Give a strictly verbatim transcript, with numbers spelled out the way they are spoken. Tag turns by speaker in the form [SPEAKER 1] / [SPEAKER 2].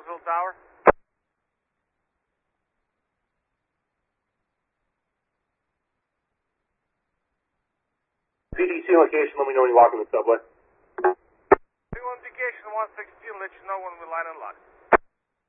[SPEAKER 1] Hillsville Tower.
[SPEAKER 2] P D C location, let me know when you walk in the subway.
[SPEAKER 1] Big one indication one sixteen, let you know when we line and lock.